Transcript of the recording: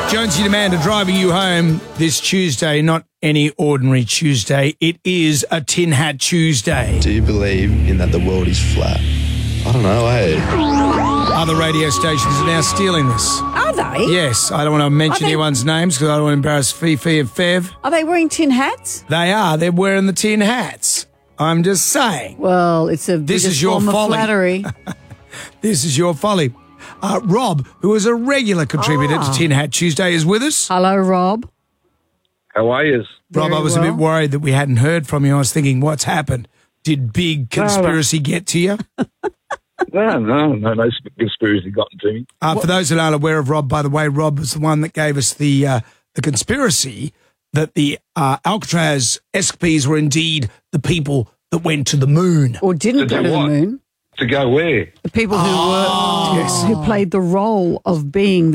Jonesy and Amanda driving you home this Tuesday, not any ordinary Tuesday. It is a Tin Hat Tuesday. Do you believe in that the world is flat? I don't know, hey. Other radio stations are now stealing this. Are they? Yes, I don't want to mention anyone's names because I don't want to embarrass Fifi and Fev. Are they wearing tin hats? They are. They're wearing the tin hats. I'm just saying. Well, it's a This is your form folly. of flattery. This is your folly. Rob, who is a regular contributor to Tin Hat Tuesday, is with us. Hello, Rob. How are you? Rob, I was a bit worried that we hadn't heard from you. I was thinking, what's happened? Did big conspiracy get to you? No conspiracy gotten to me. For those that aren't aware of Rob, by the way, Rob was the one that gave us the conspiracy that the Alcatraz escapees were indeed the people that went to the moon. Or didn't go to the moon. To go where? The people who who played the role of being